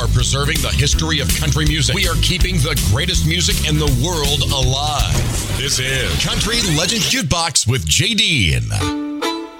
are preserving the history of country music. We are keeping the greatest music in the world alive. This is Country Legend Jukebox with JD.